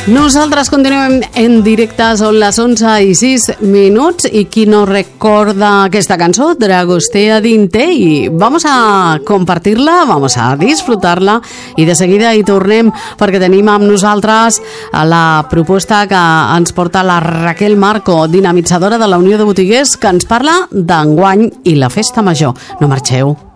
Nosaltres continuem en directe, són les 11:06 y qui no recorda aquesta cançó, Dragostea Dinte, y vamos a compartir-la, vamos a disfrutar-la i de seguida hi tornem perquè tenim amb nosaltres la proposta que ens porta la Raquel Marco, dinamitzadora de la Unió de Botiguers, que ens parla d'enguany i la festa major. No marxeu.